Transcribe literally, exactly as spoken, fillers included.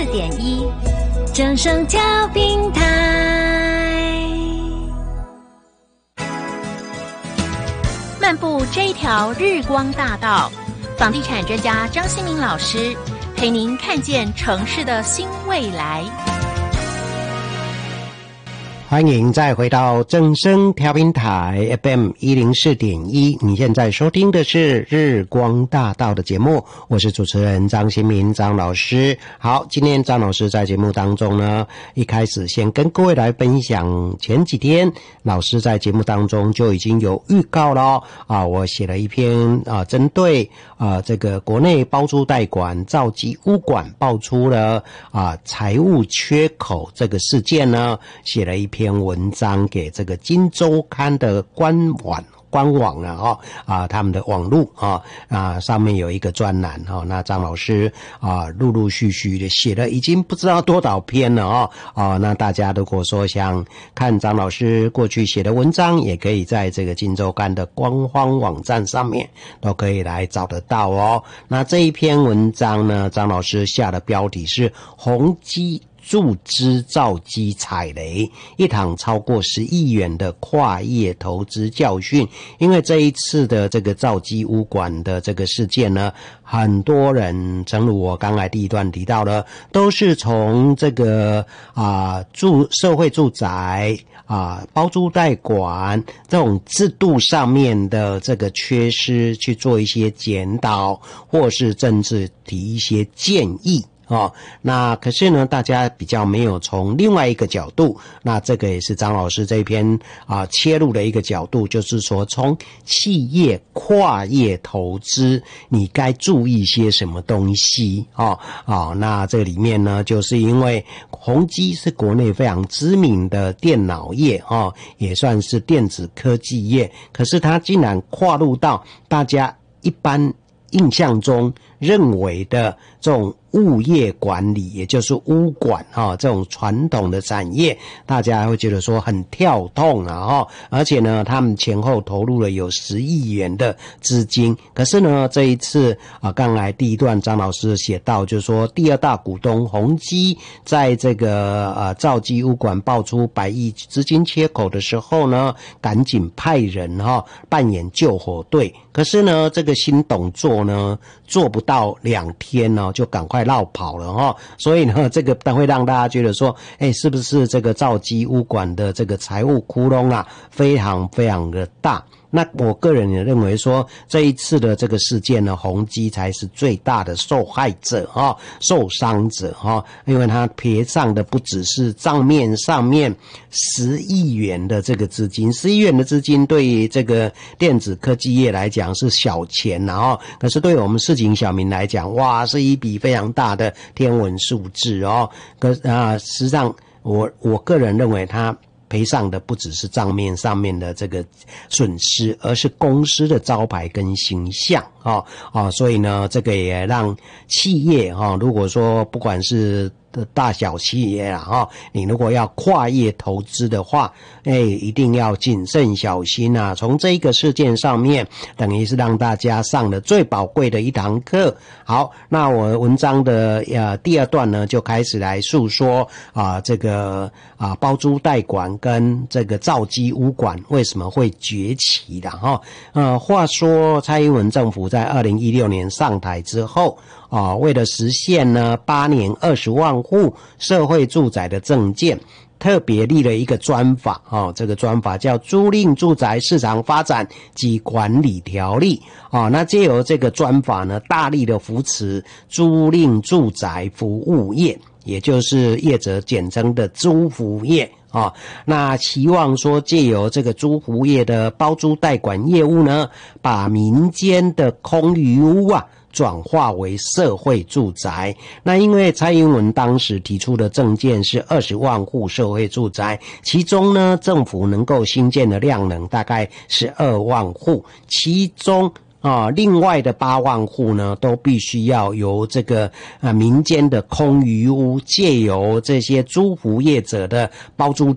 点一，正声调频台。漫步这一条日光大道，房地产专家张新民老师陪您看见城市的新未来。 欢迎再回到正声调频台 F M 一零四点一，你现在收听的是日光大道的节目，我是主持人张新民张老师。好，今天张老师在节目当中呢，一开始先跟各位来分享，前几天老师在节目当中就已经有预告了啊，我写了一篇啊，针对啊这个国内包租代管造机屋管爆出了啊财务缺口这个事件呢，写了一篇篇文章给这个今周刊的官网官网了哈啊，他们的网路啊啊上面有一个专栏哈，那张老师啊陆陆续续的写了已经不知道多少篇了啊啊，那大家如果说想看张老师过去写的文章，也可以在这个今周刊的官方网站上面都可以来找得到哦。那这一篇文章呢，张老师下的标题是宏基注资造机踩雷，一场超过十亿元的跨业投资教训。因为这一次的这个造机屋管的这个事件呢，很多人正如我刚才第一段提到的，都是从这个啊住社会住宅啊包租代管这种制度上面的这个缺失去做一些检讨，或是甚至提一些建议。哦，那可是呢，大家比较没有从另外一个角度，那这个也是张老师这篇啊切入的一个角度，就是说从企业跨业投资，你该注意些什么东西哦哦，那这里面呢，就是因为宏基是国内非常知名的电脑业哦，也算是电子科技业，可是它竟然跨入到大家一般印象中认为的这种物业管理，也就是屋管哈、哦，这种传统的产业，大家会觉得说很跳动啊哈、哦，而且呢，他们前后投入了有十亿元的资金，可是呢，这一次啊，刚才第一段张老师写到，就是说第二大股东宏基在这个呃造机屋管爆出百亿资金缺口的时候呢，赶紧派人哈、哦、扮演救火队，可是呢，这个新董座呢做不到两天呢、哦，就赶快绕跑了哈、哦，所以呢，这个会让大家觉得说，哎，是不是这个造机屋管的这个财务窟窿啊，非常非常的大？那我个人也认为说，这一次的这个事件呢，宏基才是最大的受害者哈、哦，受伤者哈、哦，因为他赔上的不只是账面上面十亿元的这个资金，十亿元的资金对于这个电子科技业来讲是小钱然后，可是对我们市井小民来讲，哇，是一笔非常大的天文数字哦。可啊，实际上我我个人认为他赔上的不只是账面上面的这个损失，而是公司的招牌跟形象哦哦，所以呢，这个也让企业哈、哦，如果说不管是的大小企业啦哈，你如果要跨业投资的话，哎，一定要谨慎小心啊！从这一个事件上面，等于是让大家上了最宝贵的一堂课。好，那我文章的呃第二段呢，就开始来述说啊这个啊包租代管跟这个造机屋管为什么会崛起的哈。呃，话说蔡英文政府在二零一六年上台之后。啊，为了实现呢八年二十万户社会住宅的政见，特别立了一个专法哦，这个专法叫《租赁住宅市场发展及管理条例》哦，那藉由这个专法呢，大力的扶持租赁住宅服务业，也就是业者简称的租服业。啊、哦，那期望说借由这个租服业的包租代管业务呢，把民间的空余屋啊转化为社会住宅。那因为蔡英文当时提出的政见是二十万户社会住宅，其中呢政府能够新建的量能大概十二万户，其中啊，另外的八万户呢，都必须要由这个啊民间的空余屋，借由这些租服业者的包租